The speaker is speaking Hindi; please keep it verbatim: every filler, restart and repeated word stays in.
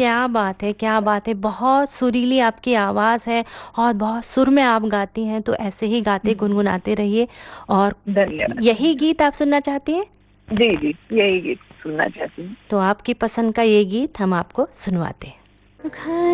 क्या बात है, क्या बात है। बहुत सुरीली आपकी आवाज़ है और बहुत सुर में आप गाती हैं, तो ऐसे ही गाते गुनगुनाते रहिए। और धन्यवाद। यही गीत आप सुनना चाहती हैं? जी जी, यही गीत सुनना चाहती हूँ। तो आपकी पसंद का ये गीत हम आपको सुनवाते हैं।